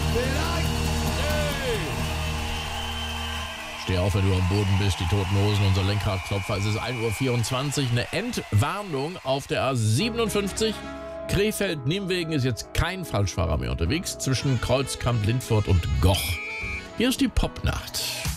Steh auf, wenn du am Boden bist, die Toten Hosen, unser Lenkradklopfer. Es ist 1:24 Uhr, eine Entwarnung auf der A57. Krefeld-Nimwegen ist jetzt kein Falschfahrer mehr unterwegs zwischen Kreuzkamp, Lindfurt und Goch. Hier ist die Popnacht.